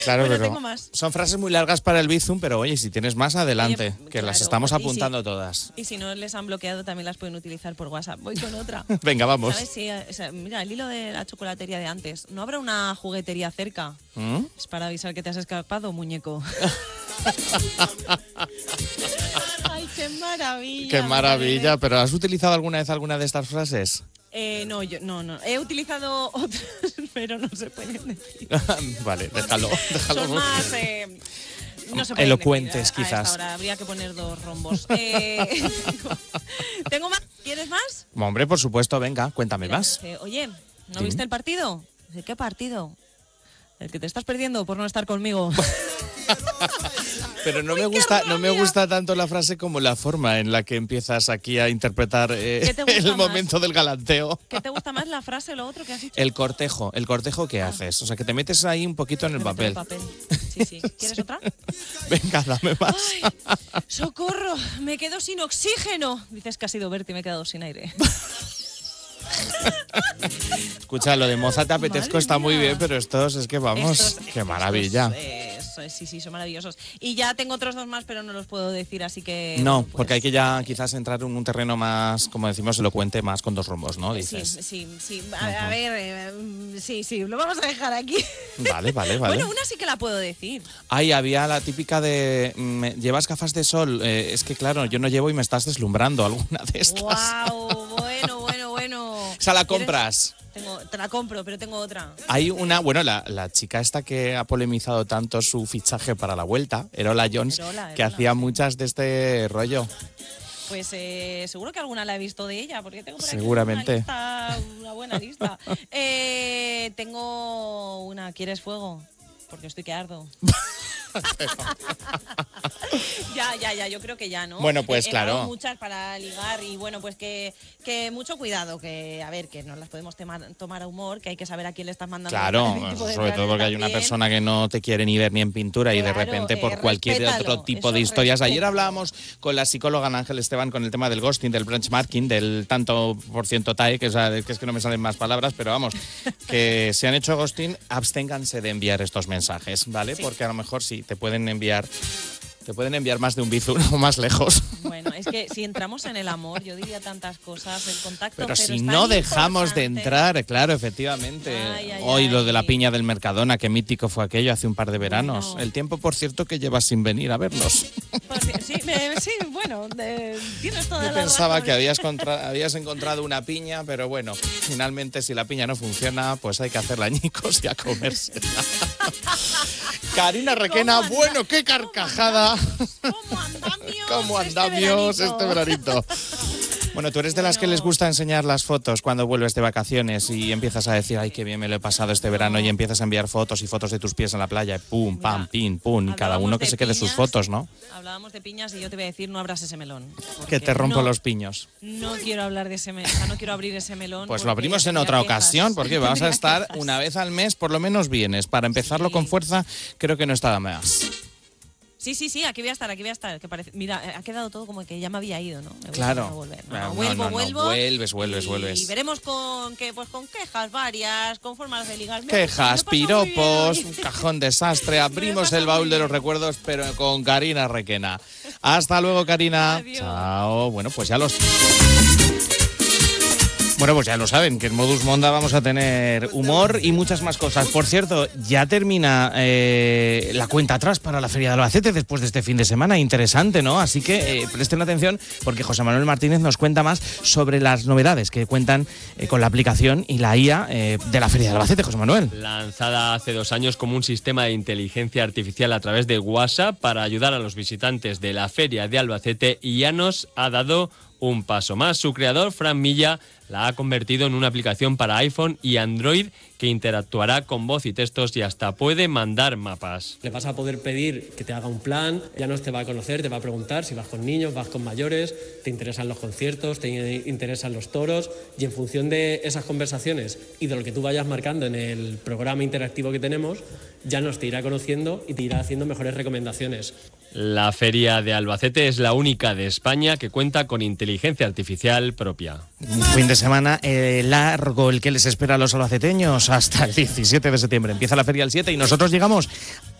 Claro, bueno, pero tengo más. son frases muy largas para el Bizum, pero oye, si tienes más, adelante, Oye, que las claro, estamos y apuntando todas. Y si no les han bloqueado, también las pueden utilizar por WhatsApp. Voy con otra. Venga, vamos. ¿Sabes? Sí, mira, el hilo de la chocolatería de antes. ¿No habrá una juguetería cerca? ¿Mm? Es para avisar que te has escapado, muñeco. ¡Ay, qué maravilla! Qué maravilla, pero ¿has utilizado alguna vez alguna de estas frases? No, yo no. He utilizado otras, pero no se pueden decir. Vale, déjalo. Son más... no se pueden elocuentes, decir a quizás. esta hora. Habría que poner 2 rombos. ¿Tengo más? ¿Quieres más? Hombre, por supuesto, venga, cuéntame Mira, más. oye, ¿no Sí. viste el partido? ¿De qué partido? El que te estás perdiendo por no estar conmigo. Pero no me gusta tanto la frase como la forma en la que empiezas aquí a interpretar ¿Qué te gusta el más? momento del galanteo. ¿Qué te gusta más, la frase o lo otro que has dicho? El cortejo que haces. O sea, que te metes ahí un poquito en el Me meto en papel. Sí. ¿Quieres otra? Venga, dame más. ¡Ay! ¡Socorro! Me quedo sin oxígeno. Dices que ha sido verte y me he quedado sin aire. Escucha, lo de Moza te apetezco Madre está muy mía. bien, pero estos es que vamos, qué maravilla. Sí, son maravillosos. Y ya tengo otros 2 más, pero no los puedo decir, así que... No, bueno, pues, porque hay que ya quizás entrar en un terreno más, como decimos, elocuente, más con 2 rombos, ¿no? Dices. Sí. A ver, sí, lo vamos a dejar aquí. Vale. Bueno, una sí que la puedo decir. Ahí había la típica de, ¿llevas gafas de sol? Es que claro, yo no llevo y me estás deslumbrando, alguna de estas. ¡Guau! Bueno. Esa la ¿Quieres? compras. Te la compro, pero tengo otra. Hay una, bueno, la chica esta que ha polemizado tanto su fichaje para la Vuelta, Erola Jones, Erola, que hacía muchas de este rollo. Pues seguro que alguna la he visto de ella, porque tengo por aquí Seguramente. una buena lista. Tengo una, ¿quieres fuego? Porque estoy que ardo. Ya, yo creo que ya, ¿no? Bueno, pues He claro. dado muchas para ligar y bueno, pues que mucho cuidado, que a ver, que no las podemos tomar a humor, que hay que saber a quién le estás mandando. Claro, el tipo de sobre todo porque hay una también. persona que no te quiere ni ver ni en pintura y de Claro, repente por cualquier respétalo, otro tipo eso de historias. Ayer respétalo. hablábamos con la psicóloga Ángel Esteban con el tema del ghosting, del benchmarking, del tanto por ciento TAE, que es que no me salen más palabras, pero vamos, que si han hecho ghosting, absténganse de enviar estos mensajes, ¿vale? Sí. Porque a lo mejor sí, te pueden enviar más de un Bizum o más lejos. Bueno, es que si entramos en el amor, yo diría tantas cosas, el contacto Pero cero si es no tan dejamos de importante. entrar, claro, efectivamente. Ay, Hoy lo de la ay. piña del Mercadona, qué mítico fue aquello hace un par de veranos. Bueno. El tiempo, por cierto, que llevas sin venir a vernos. Pues sí, bueno, tienes toda Yo la pensaba razón. que habías encontrado una piña, pero bueno, finalmente si la piña no funciona, pues hay que hacerla añicos y a comérsela. Karina Requena, ¿Cómo anda- bueno, qué carcajada. ¿Cómo andamios? ¿Cómo andamios este veranito? Bueno, tú eres de las que les gusta enseñar las fotos cuando vuelves de vacaciones y empiezas a decir, ay, qué bien me lo he pasado este verano, y empiezas a enviar fotos y fotos de tus pies en la playa, y pum, Mira, pam, pim, pum, y cada hablábamos uno que de se quede sus piñas. fotos, ¿no? Hablábamos de piñas y yo te voy a decir, no abras ese melón. Que te rompo no, los piños. No quiero hablar de ese melón, o sea, no quiero abrir ese melón. Pues porque lo abrimos en tendría otra quejas. ocasión, porque vamos a Tendría estar quejas. una vez al mes, por lo menos vienes. Para empezarlo Sí. con fuerza, creo que no está de más. Sí, aquí voy a estar. Que parece, mira, ha quedado todo como que ya me había ido, ¿no? Me voy Claro. a volver. No, Vuelvo. Vuelves. Y veremos con quejas varias, con formas de ligar. Quejas, Me lo he pasado muy bien piropos, hoy. un cajón desastre. Abrimos el baúl de los recuerdos, pero con Karina Requena. Hasta luego, Karina. Adiós. Chao. Bueno, pues ya lo saben, que en Modus Monda vamos a tener humor y muchas más cosas. Por cierto, ya termina la cuenta atrás para la Feria de Albacete después de este fin de semana. Interesante, ¿no? Así que presten atención porque José Manuel Martínez nos cuenta más sobre las novedades que cuentan con la aplicación y la IA de la Feria de Albacete. José Manuel. Lanzada hace 2 años como un sistema de inteligencia artificial a través de WhatsApp para ayudar a los visitantes de la Feria de Albacete, y ya nos ha dado un paso más. Su creador, Fran Milla, la ha convertido en una aplicación para iPhone y Android que interactuará con voz y textos y hasta puede mandar mapas. Le vas a poder pedir que te haga un plan, ya no te va a conocer, te va a preguntar si vas con niños, vas con mayores, te interesan los conciertos, te interesan los toros, y en función de esas conversaciones y de lo que tú vayas marcando en el programa interactivo que tenemos, ya nos te irá conociendo y te irá haciendo mejores recomendaciones. La Feria de Albacete es la única de España que cuenta con inteligencia artificial propia. Un fin de semana largo el que les espera a los albaceteños hasta el 17 de septiembre. Empieza la feria el 7 y nosotros llegamos